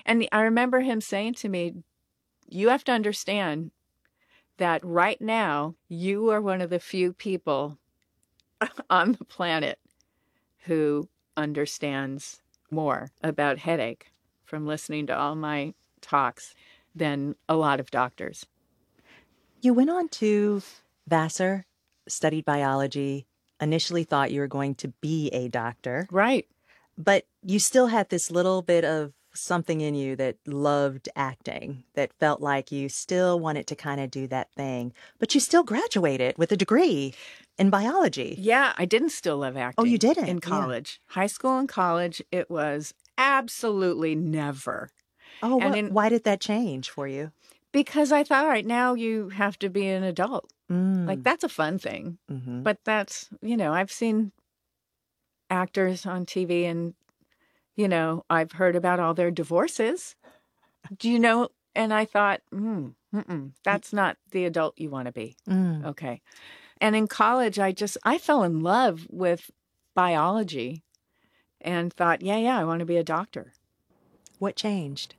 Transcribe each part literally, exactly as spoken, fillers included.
And I remember him saying to me, you have to understand that right now you are one of the few people on the planet who understands more about headache from listening to all my talks than a lot of doctors. You went on to Vassar, studied biology, initially thought you were going to be a doctor. Right. But you still had this little bit of something in you that loved acting, that felt like you still wanted to kind of do that thing. But you still graduated with a degree in biology. Yeah, I didn't still love acting. Oh, you didn't? In college. Yeah. High school and college, it was absolutely never. Oh, and what, in, why did that change for you? Because I thought, all right, now you have to be an adult. Mm. Like, that's a fun thing. Mm-hmm. But that's, you know, I've seen actors on T V and, you know, I've heard about all their divorces. Do you know? And I thought, mm, mm-mm, that's not the adult you want to be. Mm. Okay. And in college, I just, I fell in love with biology and thought, yeah, yeah, I want to be a doctor. What changed?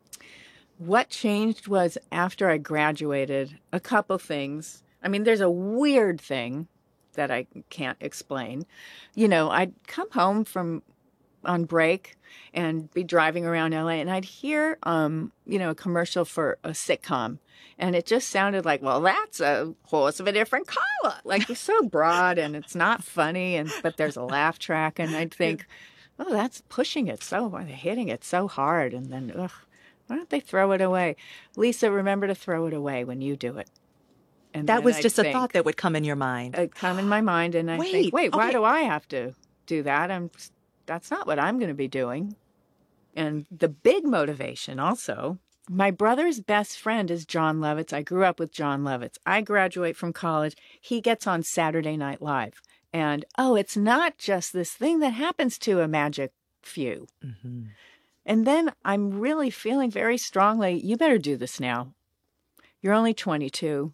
What changed was after I graduated, a couple things. I mean, there's a weird thing that I can't explain. You know, I'd come home from on break and be driving around L A and I'd hear, um, you know, a commercial for a sitcom. And it just sounded like, well, that's a horse of a different color. Like, it's so broad and it's not funny, and but there's a laugh track. And I'd think, oh, that's pushing it so, they're hitting it so hard. And then, ugh, why don't they throw it away? Lisa, remember to throw it away when you do it. And that was I'd just think, a thought that would come in your mind. It'd come in my mind, and I wait, think, wait, okay. why do I have to do that? I'm, that's not what I'm going to be doing. And the big motivation also, my brother's best friend is Jon Lovitz. I grew up with Jon Lovitz. I graduate from college. He gets on Saturday Night Live. And, oh, it's not just this thing that happens to a magic few. Mm-hmm. And then I'm really feeling very strongly, you better do this now. You're only twenty-two,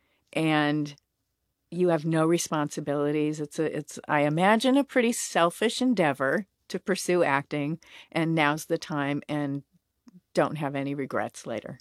and you have no responsibilities. It's a, it's, I imagine, a pretty selfish endeavor to pursue acting, and now's the time, and don't have any regrets later.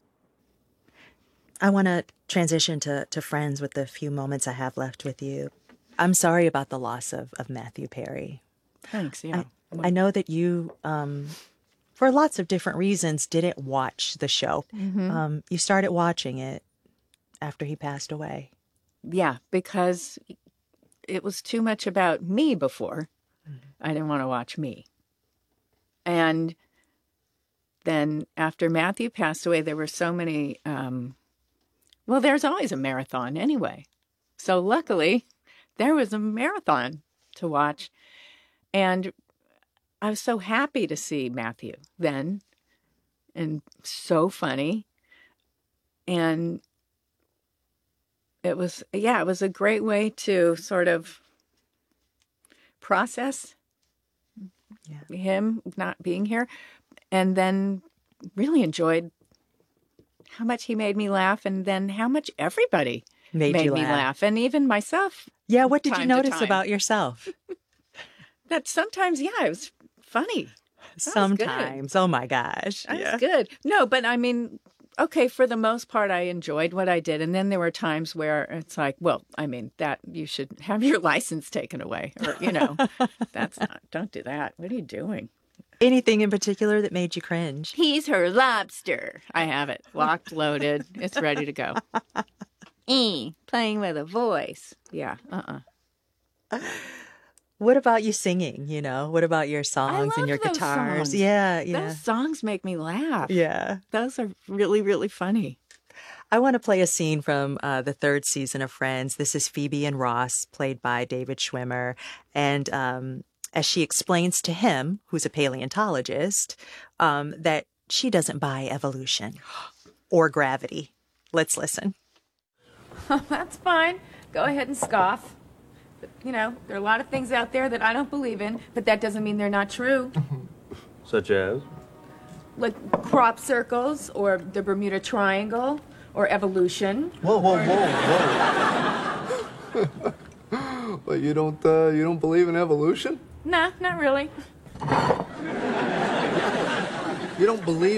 I want to transition to, to Friends with the few moments I have left with you. I'm sorry about the loss of, of Matthew Perry. Thanks, yeah. I, I know that you, um, for lots of different reasons, didn't watch the show. Mm-hmm. Um, you started watching it after he passed away. Yeah, because it was too much about me before. Mm-hmm. I didn't want to watch me. And then after Matthew passed away, there were so many, um, well, there's always a marathon anyway. So luckily, there was a marathon to watch. And I was so happy to see Matthew then, and so funny. And it was, yeah, it was a great way to sort of process yeah. him not being here. And then really enjoyed how much he made me laugh, and then how much everybody made, made you me laugh. laugh. And even myself. Yeah, what did you notice about yourself? That sometimes, yeah, it was funny. That sometimes. Oh, my gosh. That yeah. was good. No, but I mean, okay, for the most part, I enjoyed what I did. And then there were times where it's like, well, I mean, that you should have your license taken away. Or, you know, that's not, don't do that. What are you doing? Anything in particular that made you cringe? He's her lobster. I have it. Locked, loaded. It's ready to go. E, playing with a voice. Yeah, uh-uh. What about you singing, you know? What about your songs and your guitars? Songs. Yeah, yeah. Those songs make me laugh. Yeah. Those are really, really funny. I want to play a scene from uh, the third season of Friends. This is Phoebe and Ross, played by David Schwimmer. And um, as she explains to him, who's a paleontologist, um, that she doesn't buy evolution or gravity. Let's listen. That's fine. Go ahead and scoff. But, you know, there are a lot of things out there that I don't believe in, but that doesn't mean they're not true. Such as? Like crop circles, or the Bermuda Triangle, or evolution. Whoa, whoa, whoa, whoa. But you don't, uh, you don't believe in evolution? Nah, not really. You don't believe